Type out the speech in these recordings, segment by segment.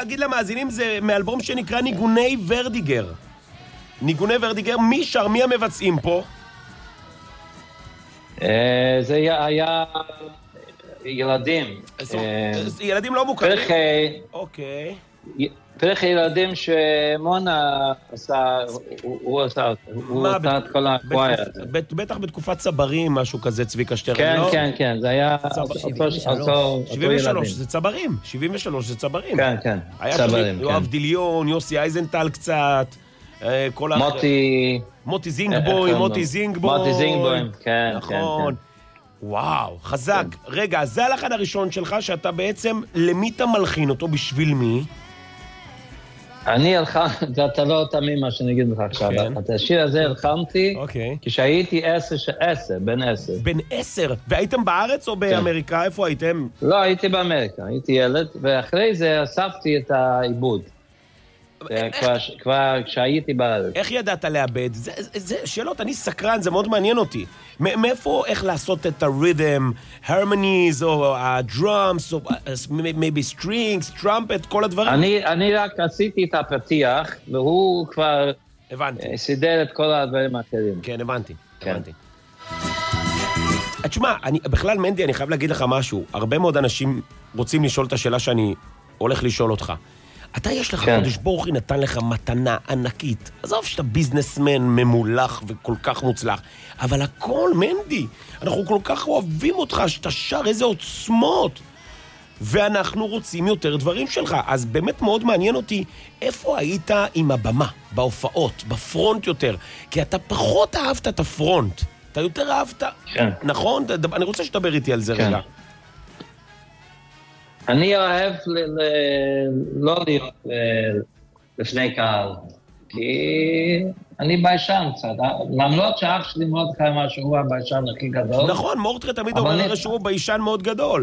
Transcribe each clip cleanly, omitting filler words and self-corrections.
להגיד למאזינים, זה מאלבום שנקרא ניגוני ורדיגר. ניגוני ורדיגר, מי שר? מי המבצעים פה? זה היה ילדים. ילדים לא מוכרים? אוקיי. פרח ילדים שמונה עשה, הוא עשה את כל הקווייר. בטח בתקופת צברים, משהו כזה, צביקה שטרן, לא? כן, כן, זה היה 73, זה צברים, 73 זה צברים. כן, כן, צברים, כן. יואב דיליון, יוסי אייזנטל קצת, כל מוטי זינגבוי, מוטי זינגבוי, כן, נכון. וואו, חזק. רגע, זה הלחן הראשון שלך, שאתה בעצם, למי אתה מלחין אותו, בשביל מי? אני אתה לא תאמין מה שאני אגיד לך עכשיו. את השיר הזה הלחמתי כשהייתי 10, בן 10. בן 10? והייתם בארץ או באמריקה? איפה הייתם? לא, הייתי באמריקה, הייתי ילד, ואחרי זה אספתי את העיבוד. כבר כשהייתי בארץ. איך ידעת לאבד? זה שאלות, אני סקרן, זה מאוד מעניין אותי. מאיפה, איך לעשות את הריתם, הרמוניז, או הדרומס, או maybe strings, טרמפט, כל הדברים? אני רק עשיתי את הפתיח, והוא כבר סידר את כל הדברים האחרים. כן, הבנתי. תשמע, בכלל מנדי, אני חייב להגיד לך משהו. הרבה מאוד אנשים רוצים לשאול את השאלה שאני הולך לשאול אותך. אתה יש לך קודש ברוך הוא נתן לך מתנה ענקית. עזוב שאתה ביזנסמן ממולח וכל כך מוצלח. אבל הכל, מנדי, אנחנו כל כך אוהבים אותך, שאתה שר איזה עוצמות. ואנחנו רוצים יותר דברים שלך. אז באמת מאוד מעניין אותי, איפה היית עם הבמה, בהופעות, בפרונט יותר? כי אתה פחות אהבת את הפרונט. אתה יותר אהבת, נכון? אני רוצה שתדבר איתי על זה רגע. אני אוהב לא להיות לפני קהל, כי אני ביישן קצת, למרות שאח שלי מאוד חי משהו, הוא הביישן הכי גדול. נכון, מורטרי תמיד אומר שהוא ביישן מאוד גדול.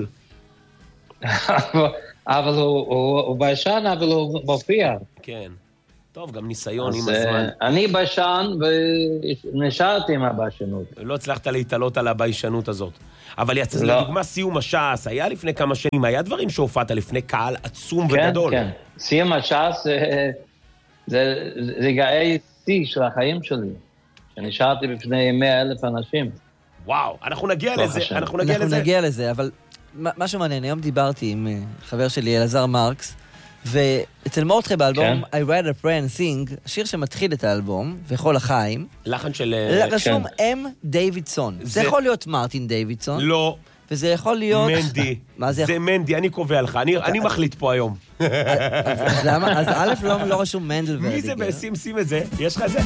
אבל הוא ביישן, אבל הוא מופיע. כן. טוב, גם ניסיון עם הזמן. אני ביישן ונשארתי עם הביישנות. לא הצלחת להתעלות על הביישנות הזאת. אבל יצא, לדוגמה, סיום השעס, היה לפני כמה שנים, היה דברים שהופעת לפני קהל עצום וגדול. כן, כן. סיום השעס זה רגעי שיא של החיים שלי, שנשארתי בפני 100,000 אנשים. וואו, אנחנו נגיע לזה, אנחנו נגיע לזה, אבל משהו מעניין, היום דיברתי עם חבר שלי, אלעזר מרקס, ואצל מורטרי באלבום I Rather Pray and Sing, השיר שמתחיל את האלבום, וכל החיים, לחן של... רשום M. דיווידסון. זה יכול להיות מרטין דיווידסון. לא. וזה יכול להיות... מנדי. זה מנדי, אני קובע לך. אני מחליט פה היום. אז למה? אז א' לא רשום מנדל ורדיגר. מי זה? שים את זה. יש לך את זה?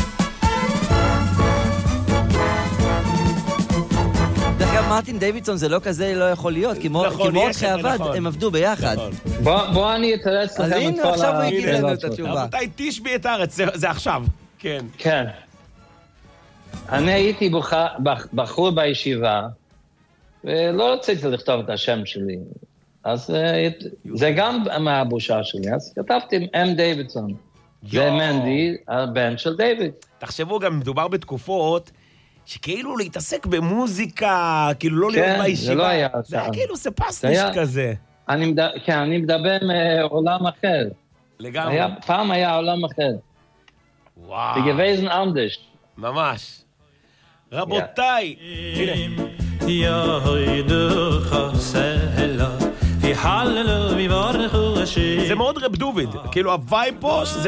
דרך אגב, מרטין דיווידסון זה לא כזה, לא יכול להיות, כי מורטרי עבד, הם עבדו ביחד. בוא אני אתרץ לכם את כל אז הנה, עכשיו הוא יגיד לנו את התשובה. רבותיי, תשבי את הארץ, זה עכשיו. כן. כן. אני הייתי בחור בישיבה, ולא רציתי לכתוב את השם שלי. אז זה גם מהבושה שלי, אז כתבתי M. דיווידסון. זה מנדי, הבן של דיוויד. תחשבו, גם מדובר בתקופות, שכאילו להתעסק במוזיקה, כאילו לא להיות בישיבה. זה לא היה. זה היה כאילו ספסניש כזה. כן, אני מדבר מעולם אחר. לגמרי. פעם היה עולם אחר. וואו. בגוויזן אנדש. ממש. רבותיי. זה מאוד רב דוביד. כאילו הווייב פה,